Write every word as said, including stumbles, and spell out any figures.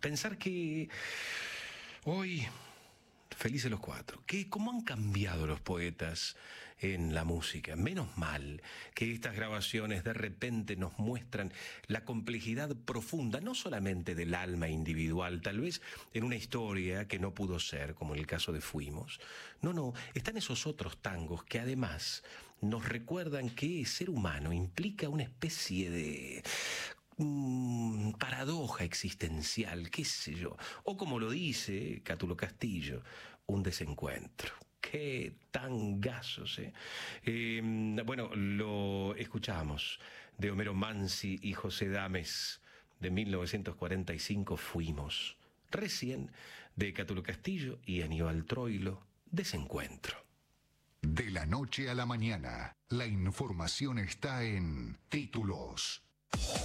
Pensar que hoy, felices los cuatro, que cómo han cambiado los poetas en la música. Menos mal que estas grabaciones de repente nos muestran la complejidad profunda, no solamente del alma individual, tal vez en una historia que no pudo ser, como en el caso de Fuimos. No, no, están esos otros tangos que además nos recuerdan que ser humano implica una especie de Mm, paradoja existencial, qué sé yo, o como lo dice Cátulo Castillo, un desencuentro. Qué tangazos, ¿eh? Eh, bueno, lo escuchamos de Homero Mansi y José Dames de mil novecientos cuarenta y cinco, Fuimos. Recién de Cátulo Castillo y Aníbal Troilo, Desencuentro. De la noche a la mañana, la información está en Títulos.